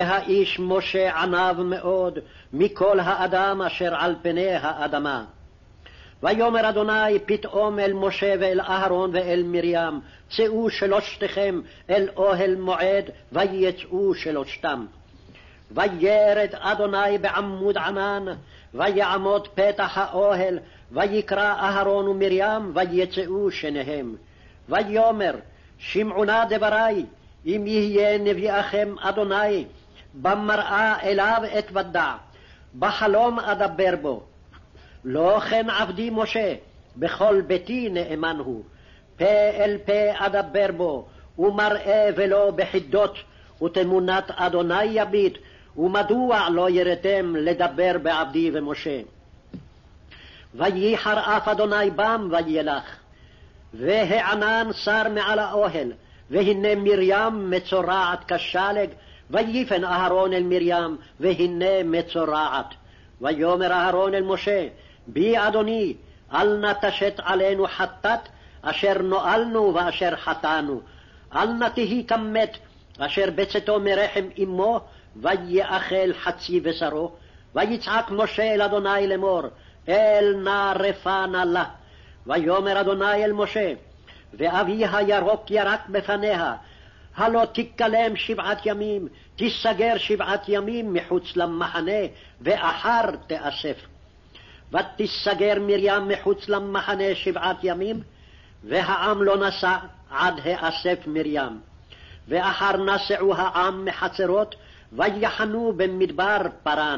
והאיש משה עניו מאוד מכל האדם אשר על פני האדמה. ויאמר אדוני פתאום אל משה ואל אהרון ואל מרים, צאו שלושתכם אל אוהל מועד, ויצאו שלושתם. וירד אדוני בעמוד ענן, ויעמוד פתח האוהל, ויקרא אהרון ומרים, ויצאו שניהם. ויאמר שמעו נא דברי, אם יהיה נביאכם אדוני, במראה אליו אתוודע, בחלום אדבר בו. לא כן עבדי משה, בכל ביתי נאמן הוא, פה אל פה אדבר בו, ומראה ולא בחידות, ותמונת אדוני יביט, ומדוע לא ירתם לדבר בעבדי ומשה. וייחר אף אדוני בם וילך, והענן שר מעל האוהל, והנה מרים מצורעת כשלג, ויפן אהרון אל מרים, והנה מצורעת. ויאמר אהרון אל משה, בי אדוני, אל נא תשת עלינו חטאת, אשר נואלנו ואשר חטאנו. אל נא תהי כמת, אשר בצאתו מרחם אמו, ויאכל חצי בשרו. ויצעק משה אל אדוני לאמור, אל נא רפא נא לה. ויאמר אדוני אל משה, ואביה ירוק ירק בפניה, הלא תיכלם 7 ימים, תיסגר 7 ימים מחוץ למחנה, ואחר תאסף. ותיסגר מרים מחוץ למחנה 7 ימים, והעם לא נסע עד האסף מרים. ואחר נסעו העם מחצרות, ויחנו במדבר פרן.